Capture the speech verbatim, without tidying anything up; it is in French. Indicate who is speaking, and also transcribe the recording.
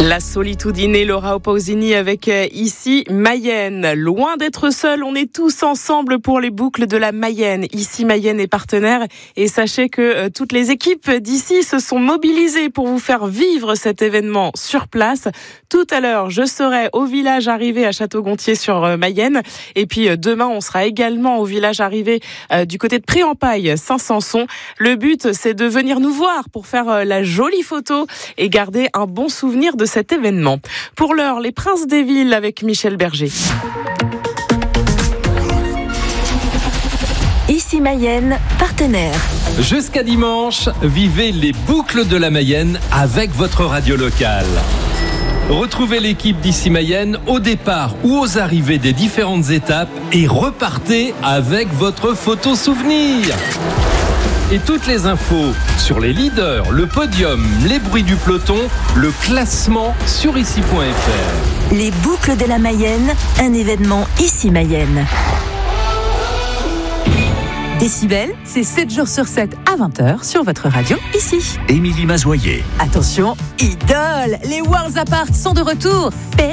Speaker 1: La Solitudine, Laura Pausini avec euh, ici Mayenne. Loin d'être seul, on est tous ensemble pour les boucles de la Mayenne. Ici Mayenne est partenaire et sachez que euh, toutes les équipes d'ici se sont mobilisées pour vous faire vivre cet événement sur place. Tout à l'heure, je serai au village arrivé à Château-Gontier sur euh, Mayenne. Et puis euh, demain, on sera également au village arrivé euh, du côté de Pré-en-Paille, Saint-Sanson. Le but, c'est de venir nous voir pour faire euh, la jolie photo et garder un bon souvenir de cet événement. Pour l'heure, les Princes des Villes avec Michel Berger.
Speaker 2: Ici Mayenne, partenaire.
Speaker 3: Jusqu'à dimanche, vivez les boucles de la Mayenne avec votre radio locale. Retrouvez l'équipe d'Ici Mayenne au départ ou aux arrivées des différentes étapes et repartez avec votre photo souvenir. Et toutes les infos sur les leaders, le podium, les bruits du peloton, le classement sur ici point f r.
Speaker 2: Les boucles de la Mayenne, un événement Ici Mayenne. Décibel, c'est sept jours sur sept à vingt heures sur votre radio ici.
Speaker 4: Émilie Mazoyer.
Speaker 2: Attention, idole, les Worlds Apart sont de retour.